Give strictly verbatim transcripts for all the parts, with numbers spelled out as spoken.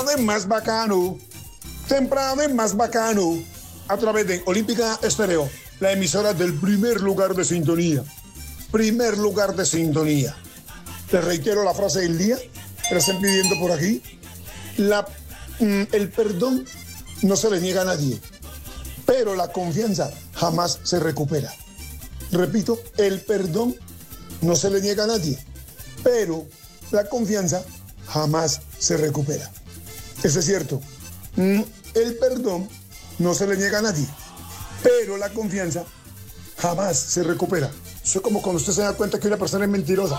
temprano es más bacano. Temprano es más bacano. A través de Olímpica Estéreo, la emisora del primer lugar de sintonía. Primer lugar de sintonía. Les reitero la frase del día, que la están pidiendo por aquí. La, mm, el perdón no se le niega a nadie, pero la confianza jamás se recupera. Repito, el perdón no se le niega a nadie, pero la confianza jamás se recupera. Eso es cierto. Mm, el perdón no se le niega a nadie, pero la confianza jamás se recupera. Eso es como cuando usted se da cuenta que una persona es mentirosa.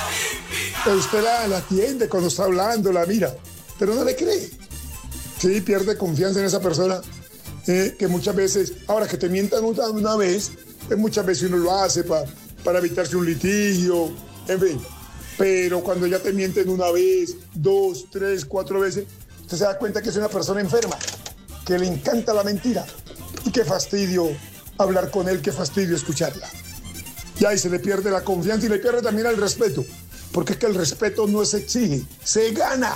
Pero usted la, la atiende cuando está hablando, la mira, pero no le cree. Sí, pierde confianza en esa persona, eh, que muchas veces, ahora que te mientan una, una vez, eh, muchas veces uno lo hace pa, para evitarse un litigio, en fin. Pero cuando ya te mienten una vez, dos, tres, cuatro veces, usted se da cuenta que es una persona enferma, que le encanta la mentira. Y qué fastidio hablar con él, qué fastidio escucharla. Ya, y se le pierde la confianza y le pierde también el respeto. Porque es que el respeto no se exige, se gana.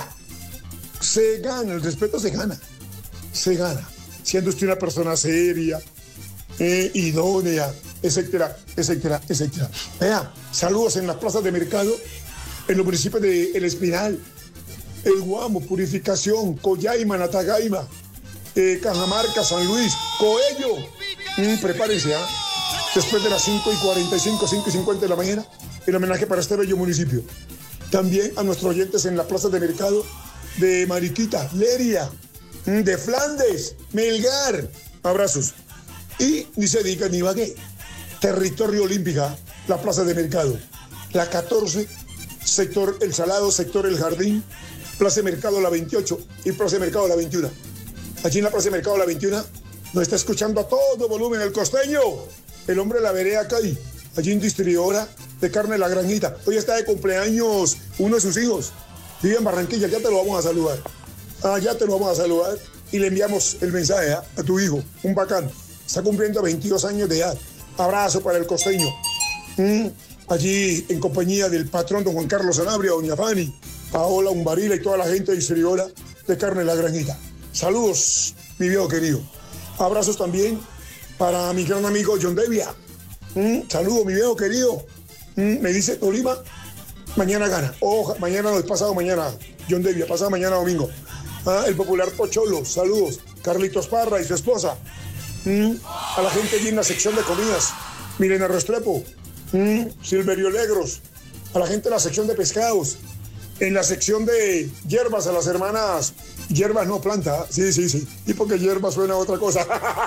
Se gana, el respeto se gana. Se gana. Siendo usted una persona seria, eh, idónea, etcétera, etcétera, etcétera. Vea, saludos en las plazas de mercado, en los municipios de El Espinal, El Guamo, Purificación, Coyaima, Natagaima, eh, Cajamarca, San Luis, Coello. Mm, prepárense, ¿ah? Después de las cinco y cuarenta y cinco, cinco y cincuenta de la mañana, el homenaje para este bello municipio. También a nuestros oyentes en la plaza de mercado de Mariquita, Leria, de Flandes, Melgar. Abrazos. Y ni se diga ni Ibagué. Territorio Olímpica, la plaza de mercado. La catorce, sector El Salado, sector El Jardín, plaza de mercado la veintiocho y plaza de mercado la veintiuno. Allí en la plaza de mercado la veintiuno nos está escuchando a todo volumen el costeño, el hombre de la vereda Cali, allí en distribuidora de carne La Granjita. Hoy está de cumpleaños uno de sus hijos, vive en Barranquilla, ya te lo vamos a saludar. Ah, ya te lo vamos a saludar y le enviamos el mensaje, ¿eh?, a tu hijo, un bacán. Está cumpliendo veintidós años de edad. Abrazo para el costeño. Mm, allí en compañía del patrón don Juan Carlos Sanabria, doña Fanny, Paola Umbarila y toda la gente distribuidora de carne La Granjita. Saludos, mi viejo querido. Abrazos también para mi gran amigo John Devia. Mm, saludos, mi viejo querido. Mm, me dice Tolima, mañana gana. Ojo, mañana no es pasado mañana. John Devia, pasado mañana domingo. Ah, el popular Pocholo, saludos. Carlitos Parra y su esposa. Mm, a la gente allí en la sección de comidas. Milena Restrepo. Mm, Silverio Legros. A la gente en la sección de pescados. En la sección de hierbas, a las hermanas. Hierbas no, planta. Sí, sí, sí. Y porque hierbas suena a otra cosa.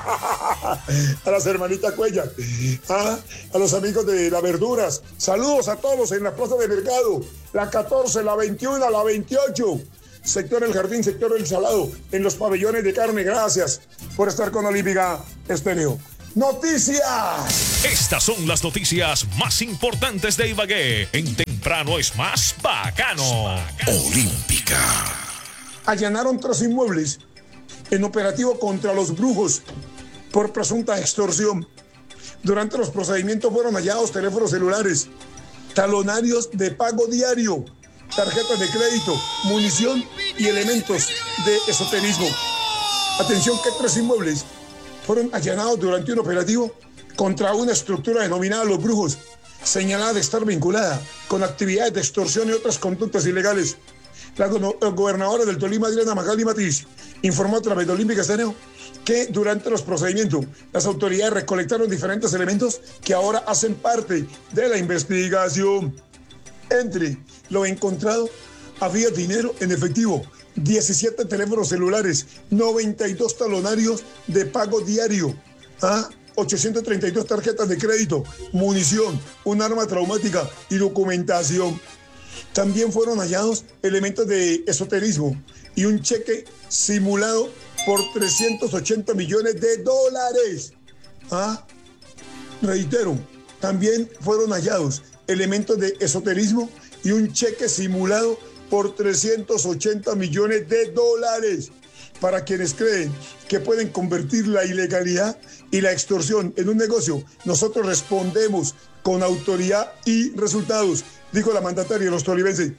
A las hermanitas Cuellar. Ah, a los amigos de las verduras. Saludos a todos en la plaza de mercado. La catorce, la veintiuno, la veintiocho. Sector El Jardín, sector El Salado. En los pabellones de carne. Gracias por estar con Olímpica Estéreo. ¡Noticias! Estas son las noticias más importantes de Ibagué. En Temprano es más bacano. Olímpica. Allanaron tres inmuebles en operativo contra los brujos por presunta extorsión. Durante los procedimientos fueron hallados teléfonos celulares, talonarios de pago diario, tarjetas de crédito, munición y elementos de esoterismo. Atención que tres inmuebles fueron allanados durante un operativo contra una estructura denominada Los Brujos, señalada de estar vinculada con actividades de extorsión y otras conductas ilegales. La gobernadora del Tolima, Adriana Magali Matiz, informó a través de Olímpica Estéreo que durante los procedimientos las autoridades recolectaron diferentes elementos que ahora hacen parte de la investigación. Entre lo encontrado había dinero en efectivo, diecisiete teléfonos celulares, noventa y dos talonarios de pago diario, ¿ah? ochocientas treinta y dos tarjetas de crédito, munición, un arma traumática y documentación. También fueron hallados elementos de esoterismo y un cheque simulado por trescientos ochenta millones de dólares. ¿Ah? Reitero, también fueron hallados elementos de esoterismo y un cheque simulado por trescientos ochenta millones de dólares. Para quienes creen que pueden convertir la ilegalidad y la extorsión en un negocio, nosotros respondemos con autoridad y resultados, dijo la mandataria de los tolimenses.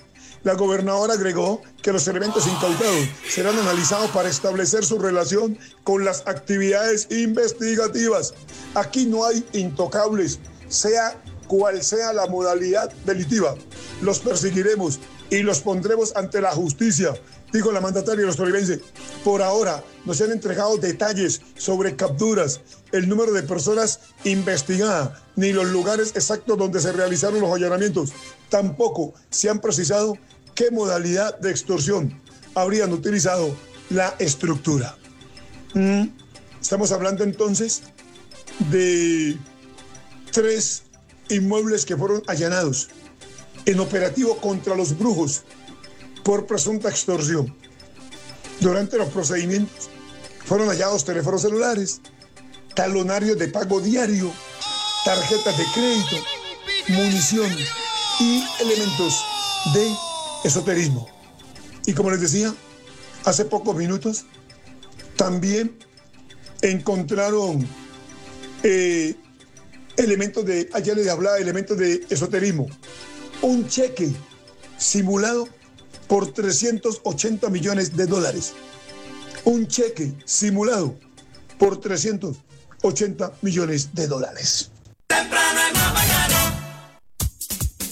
La gobernadora agregó que los elementos incautados serán analizados para establecer su relación con las actividades investigativas. Aquí no hay intocables, sea cual sea la modalidad delictiva. Los perseguiremos y los pondremos ante la justicia, dijo la mandataria los tolimense. Por ahora no se han entregado detalles sobre capturas, el número de personas investigadas, ni los lugares exactos donde se realizaron los allanamientos. Tampoco se han precisado qué modalidad de extorsión habrían utilizado la estructura. Mm. Estamos hablando entonces de tres inmuebles que fueron allanados en operativo contra los brujos por presunta extorsión. Durante los procedimientos fueron hallados teléfonos celulares, talonarios de pago diario, tarjetas de crédito, munición y elementos de esoterismo. Y como les decía, hace pocos minutos también encontraron eh, elementos de, ayer les hablaba de elementos de esoterismo, un cheque simulado por trescientos ochenta millones de dólares. Un cheque simulado por trescientos ochenta millones de dólares. Temprano en la mañana.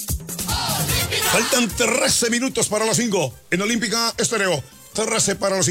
Faltan trece minutos para las cinco en Olímpica Estéreo. trece para las cinco.